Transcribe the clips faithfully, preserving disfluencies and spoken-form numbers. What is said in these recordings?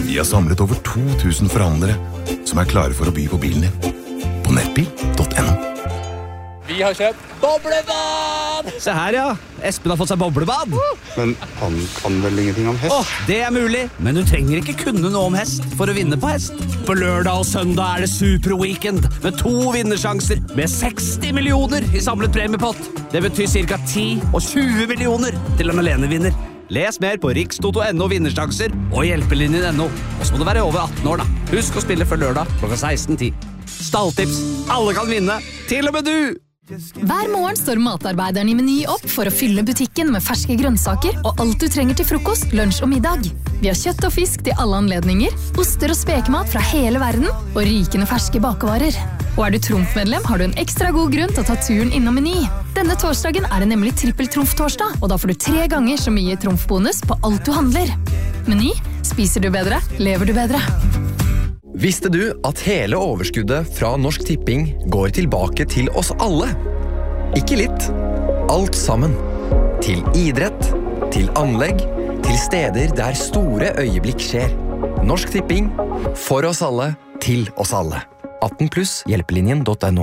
Vi har samlet over to tusen forhandlere som er klare for å by på bilen din. På nettbil punktum no. Vi har kjøpt boblebad! Se her, ja. Espen har fått seg boblebad. Men han kan vel ingenting om hest? Åh, det er mulig, men du trenger ikke kunne noe om hest for å vinne på hest. På lørdag og søndag er det superweekend med to vinnersjanser med seksti millioner i samlet premiepott. Det betyr cirka ti og tjue millioner til en alenevinner. Les mer på rikstoto punktum no vinnersjanser og hjelpelinjen punktum no. Og så må du være over atten år da. Husk å spille før lørdag klokka seksten ti. Stalltips. Alle kan vinne. Til og med du! Hver morgen står matarbeideren i Meny opp for å fylle butikken med ferske grønnsaker og alt du trenger til frokost, lunsj og middag. Vi har kjøtt og fisk til alle anledninger, oster og spekemat fra hele verden og rikende ferske bakevarer. Og er du Trumf-medlem, har du en ekstra god grunn til å ta turen innom Meny. Denne torsdagen er det nemlig trippel-Trumf-torsdag, og da får du tre ganger så mye Trumf-bonus på alt du handler. Meny, spiser du bedre, lever du bedre. Visste du at hele overskuddet fra Norsk Tipping går tilbake til oss alle? Ikke litt. Alt sammen. Til idrett, til anlegg, til steder der store øyeblikk skjer. Norsk Tipping. For oss alle, til oss alle. atten pluss hjelpelinjen punktum no.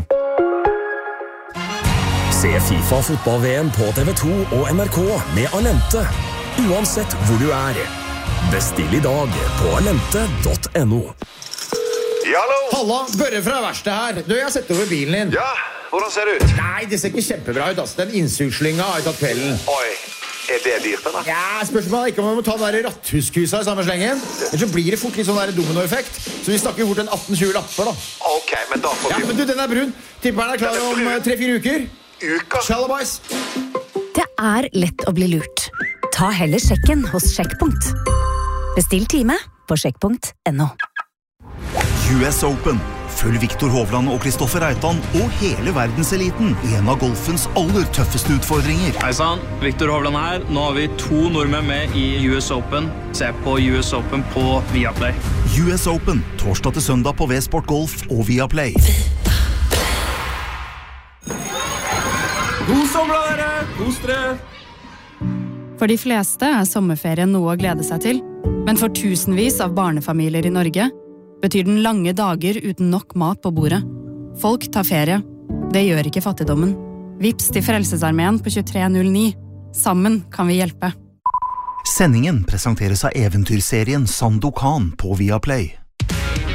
Se FIFA fotball-V M på T V to og N R K med Alente. Uansett hvor du er. Bestill i dag på alente punktum no. Hallo! Halla, Børre fra verkstedet her. Du, jeg har sett over bilen din. Ja, hvordan ser det ut? Nei, det ser ikke kjempebra ut, altså. Den innsugslynga har jeg tatt kvelden. Oi, er det dyrt, eller? Ja, spørsmålet er ikke om vi må ta den der ratthuskusa i samme slengen. Ellers så blir det fort litt sånn der dominoeffekt. Så vi snakker fort en atten tjue lapper, da. Ok, men da får vi... Ja, men du, den er brun. Tipperen er klar om tre-fire uker. Uka? Shalabais. Det er lett å bli lurt. Ta heller sjekken hos Sjekkpunkt. Bestill time på sjekk punktum no. U S Open. Følg Viktor Hovland og Kristoffer Reitan og hele verdenseliten i en av golfens aller tøffeste utfordringer. Hei sann, Viktor Hovland her. Nå har vi to nordmenn med i U S Open. Se på U S Open på Viaplay. U S Open, torsdag til søndag på V-Sport Golf og Viaplay. God sommer, dere! Kos dere! For de fleste er sommerferien noe å glede seg til, men for tusenvis av barnefamilier i Norge betyr den lange dager uten nok mat på bordet. Folk tar ferie. Det gjør ikke fattigdommen. Vips til Frelsesarmeen på tjuetre null ni. Sammen kan vi hjelpe. Sendingen presenteres av eventyrserien Sandokan på Viaplay.